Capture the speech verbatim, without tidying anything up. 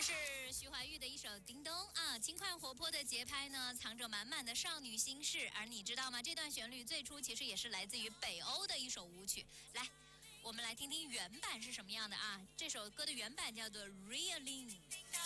是徐怀钰的一首《叮咚》啊，轻快活泼的节拍呢，藏着满满的少女心事。而你知道吗？这段旋律最初其实也是来自于北欧的一首舞曲。来，我们来听听原版是什么样的啊？这首歌的原版叫做《Reeling》。